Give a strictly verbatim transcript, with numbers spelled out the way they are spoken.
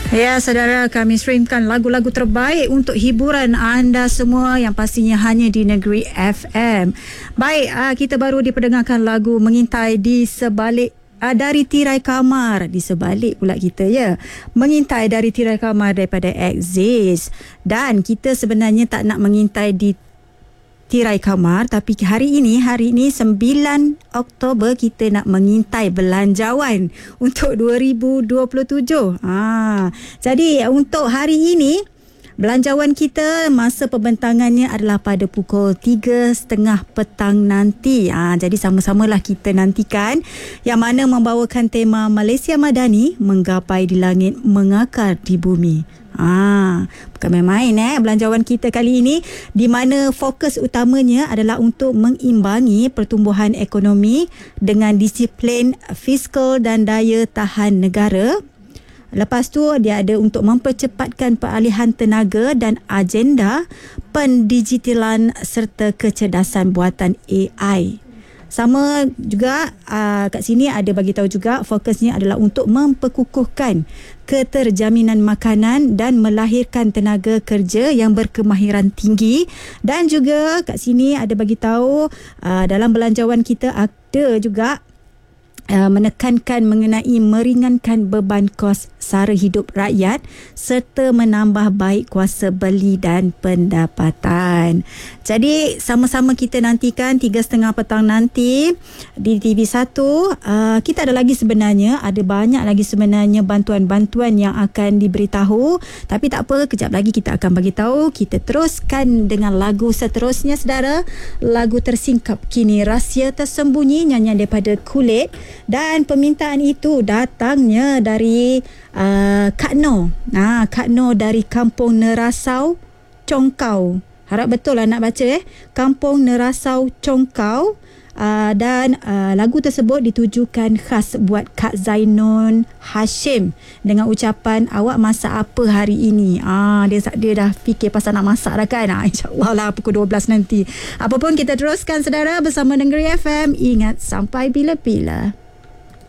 Ya, saudara, kami streamkan lagu-lagu terbaik untuk hiburan anda semua yang pastinya hanya di Negeri F M. Baik, kita baru diperdengarkan lagu Mengintai di Sebalik Uh, dari Tirai Kamar. Di sebalik pula kita, ya. Mengintai dari Tirai Kamar daripada Exist. Dan kita sebenarnya tak nak mengintai di tirai kamar, tapi hari ini hari ini sembilan Oktober kita nak mengintai belanjawan untuk dua ribu dua puluh tujuh. Ha, jadi untuk hari ini belanjawan kita masa pembentangannya adalah pada pukul tiga tiga puluh petang nanti. Ha, jadi sama-samalah kita nantikan yang mana membawakan tema Malaysia Madani, Menggapai di Langit, Mengakar di Bumi. Ah, bukan main-main eh belanjawan kita kali ini, di mana fokus utamanya adalah untuk mengimbangi pertumbuhan ekonomi dengan disiplin fiskal dan daya tahan negara. Lepas tu dia ada untuk mempercepatkan peralihan tenaga dan agenda pendigitalan serta kecerdasan buatan A I. Sama juga uh, kat sini ada bagi tahu juga fokusnya adalah untuk memperkukuhkan keterjaminan makanan dan melahirkan tenaga kerja yang berkemahiran tinggi. Dan juga kat sini ada bagi tahu uh, dalam belanjawan kita ada juga Uh, menekankan mengenai meringankan beban kos sara hidup rakyat serta menambah baik kuasa beli dan pendapatan. Jadi sama-sama kita nantikan tiga tiga puluh petang nanti di T V satu. Uh, kita ada lagi sebenarnya, ada banyak lagi sebenarnya bantuan-bantuan yang akan diberitahu. Tapi tak apa, kejap lagi kita akan bagi tahu. Kita teruskan dengan lagu seterusnya, saudara. Lagu tersingkap kini Rahsia Tersembunyi, nyanyian daripada Kulit. Dan permintaan itu datangnya dari uh, Kak Noh. Nah, Kak Noh dari Kampung Nerasau, Congkau. Harap betul lah nak baca eh. Kampung Nerasau, Congkau. Uh, dan uh, lagu tersebut ditujukan khas buat Kak Zainun Hashim dengan ucapan, awak masak apa hari ini? Ah, dia dia dah fikir pasal nak masak dah kan? Ah, InsyaAllah lah pukul dua belas nanti. Apapun kita teruskan, saudara, bersama Negeri F M. Ingat, sampai bila-bila.